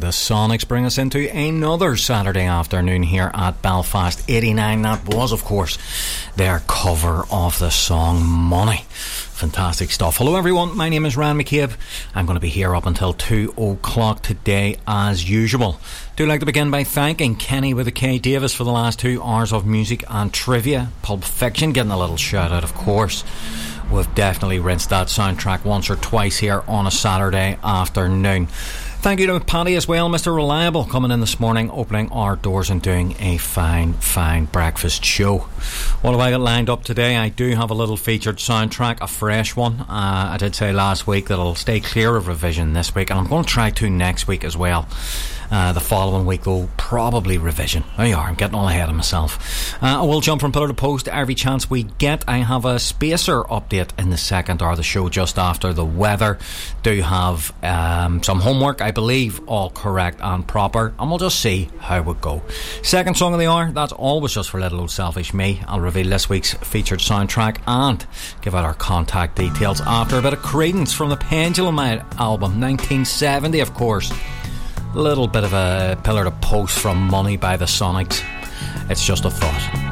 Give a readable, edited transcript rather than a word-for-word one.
the Sonics bring us into another Saturday afternoon here at Belfast 89. That was, of course, their cover of the song Money. Fantastic stuff. Hello everyone, my name is Ryan McCabe. I'm going to be here up until 2 o'clock today as usual. Do like to begin by thanking Kenny with a K Davis for the last 2 hours of music and trivia. Pulp Fiction getting a little shout out, of course. We've definitely rinsed that soundtrack once or twice here on a Saturday afternoon. Thank you to Paddy as well, Mr. Reliable, coming in this morning, opening our doors and doing a fine breakfast show. What have I got lined up today? I do have a little featured soundtrack, a fresh one. I did say last week that I'll stay clear of revision this week, and I'm going to try to next week as well. The following week, though, probably revision. There you are, I'm getting all ahead of myself. I will jump from pillar to post every chance we get. I have a spacer update in the second hour of the show just after the weather. Do have some homework, I believe, all correct and proper, and we'll just see how it go. Second song of the hour, that's always just for little old selfish me. I'll reveal this week's featured soundtrack and give out our contact details after a bit of Creedence from the Pendulum album, 1970, of course. A little bit of a pillar to post from Money by the Sonics. It's just a thought.